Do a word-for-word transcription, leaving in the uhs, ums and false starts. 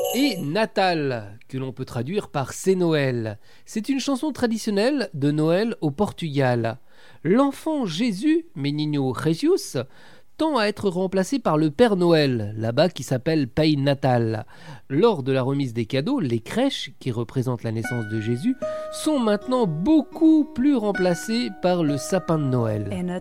Et Natal, que l'on peut traduire par C'est Noël. C'est une chanson traditionnelle de Noël au Portugal. L'enfant Jésus, Menino Jesus, tend à être remplacé par le Père Noël, là-bas qui s'appelle Pai Natal. Lors de la remise des cadeaux, les crèches, qui représentent la naissance de Jésus, sont maintenant beaucoup plus remplacées par le sapin de Noël.